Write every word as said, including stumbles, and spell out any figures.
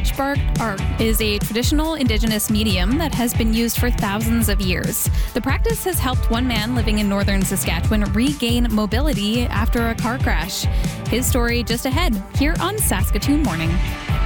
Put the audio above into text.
birch bark art is a traditional Indigenous medium that has been used for thousands of years. The practice has helped one man living in northern Saskatchewan regain mobility after a car crash. His story just ahead here on Saskatoon Morning.